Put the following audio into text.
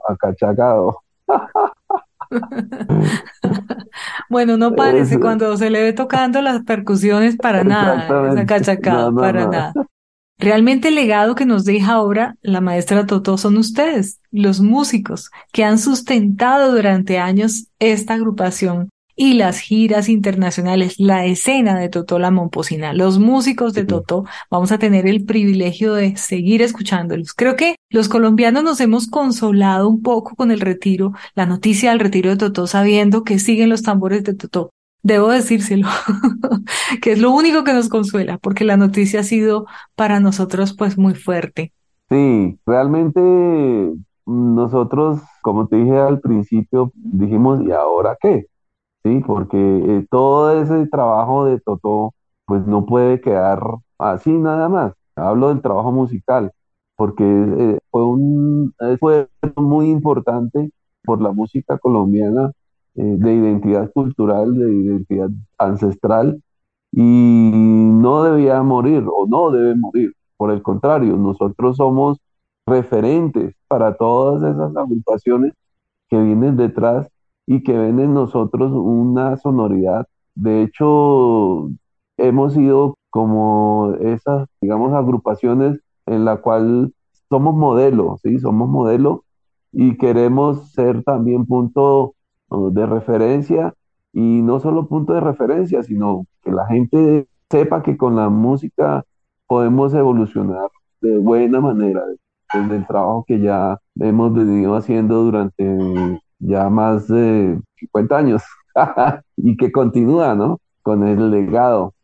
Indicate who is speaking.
Speaker 1: acachacado.
Speaker 2: Bueno, no
Speaker 1: Es,
Speaker 2: parece cuando se le ve tocando las percusiones para nada, esa
Speaker 1: exactamente. No,
Speaker 2: cachacado,
Speaker 1: no,
Speaker 2: para
Speaker 1: no.
Speaker 2: nada. Realmente el legado que nos deja ahora la maestra Totó son ustedes, los músicos, que han sustentado durante años esta agrupación y las giras internacionales, la escena de Totó la Momposina. Los músicos de
Speaker 1: Sí,
Speaker 2: Totó vamos a tener el privilegio de seguir escuchándolos. Creo que los colombianos nos hemos consolado un poco con el retiro, la noticia del retiro de Totó, sabiendo que siguen los tambores de Totó. Debo decírselo, que es lo único que nos consuela, porque la noticia ha sido para nosotros pues muy fuerte.
Speaker 1: sí, realmente nosotros, como te dije al principio, dijimos, ¿y ahora qué? Sí, porque todo ese trabajo de Totó, pues no puede quedar así nada más. Hablo del trabajo musical, porque fue muy importante por la música colombiana, de identidad cultural, de identidad ancestral, y no debía morir o no debe morir. Por el contrario, nosotros somos referentes para todas esas agrupaciones que vienen detrás y que ven en nosotros una sonoridad. De hecho, hemos sido como esas, digamos, agrupaciones en la cual somos modelo, ¿sí? Somos modelo y queremos ser también punto de referencia, y no solo punto de referencia, sino que la gente sepa que con la música podemos evolucionar de buena manera, desde el trabajo que ya hemos venido haciendo durante ya más de 50 años y que continúa, ¿no? Con el legado.